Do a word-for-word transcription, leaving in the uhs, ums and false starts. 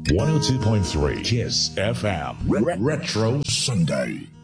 one oh two point three Kiss F M. Re- Retro Sunday.